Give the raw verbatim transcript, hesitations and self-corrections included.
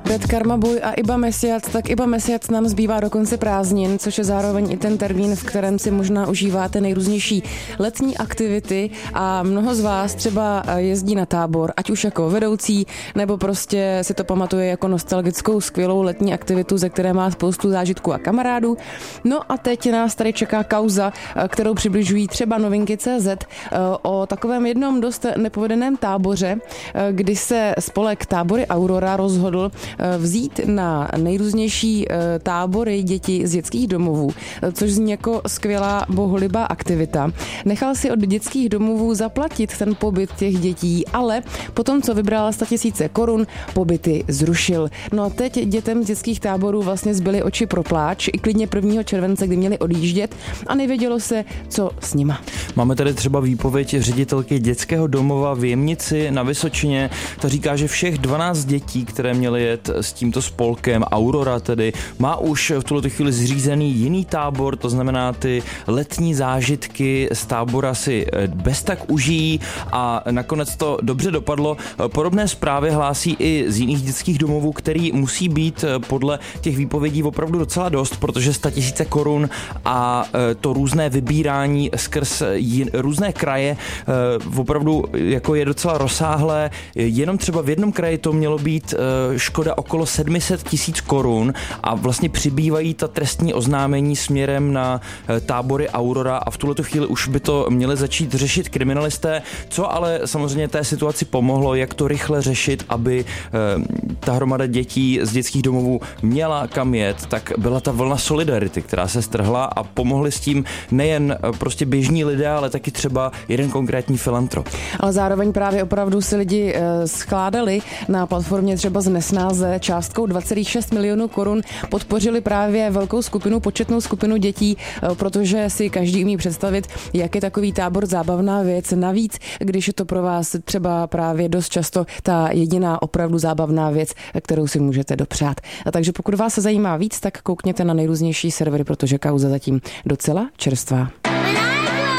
Bad Karma Boy a Iba Mesiac, tak Iba Mesiac nám zbývá do konce prázdnin, což je zároveň i ten termín, v kterém si možná užíváte nejrůznější letní aktivity a mnoho z vás třeba jezdí na tábor, ať už jako vedoucí, nebo prostě si to pamatuje jako nostalgickou skvělou letní aktivitu, ze které má spoustu zážitků a kamarádů. No a teď nás tady čeká kauza, kterou přibližují třeba Novinky tečka cé zet o takovém jednom dost nepovedeném táboře, kdy se spolek Tábory Aurora rozhodl vzít na nejrůznější tábory děti z dětských domovů, což zní jako skvělá bohulibá aktivita. Nechal si od dětských domovů zaplatit ten pobyt těch dětí, ale potom, co vybral sto tisíce korun, pobyty zrušil. No a teď dětem z dětských táborů vlastně zbyly oči pro pláč, i klidně prvního července, kdy měli odjíždět a nevědělo se, co s nima. Máme tady třeba výpověď ředitelky dětského domova v Jemnici na Vysočině. Ta říká, že všech dvanáct dětí, které měly jet s tímto spolkem Aurora tedy, má už v tuto chvíli zřízený jiný tábor, to znamená ty letní zážitky z tábora si bez tak užijí a nakonec to dobře dopadlo. Podobné zprávy hlásí i z jiných dětských domovů, který musí být podle těch výpovědí opravdu docela dost, protože sto tisíce korun a to různé vybírání skrz jin, různé kraje opravdu jako je docela rozsáhlé. Jenom třeba v jednom kraji to mělo být škoda okolo sedm set tisíc korun a vlastně přibývají ta trestní oznámení směrem na tábory Aurora a v tuhletu chvíli už by to měli začít řešit kriminalisté, co ale samozřejmě té situaci pomohlo, jak to rychle řešit, aby ta hromada dětí z dětských domovů měla kam jet, tak byla ta vlna solidarity, která se strhla a pomohli s tím nejen prostě běžní lidé, ale taky třeba jeden konkrétní filantrop. Ale zároveň právě opravdu si lidi skládali na platformě třeba z Nesnáze částkou dva celá šest milionů korun, podpořili právě velkou skupinu, početnou skupinu dětí, protože si každý umí představit, jak je takový tábor zábavná věc. Navíc, když je to pro vás třeba právě dost často ta jediná opravdu zábavná věc, kterou si můžete dopřát. A takže pokud vás se zajímá víc, tak koukněte na nejrůznější servery, protože kauza zatím docela čerstvá.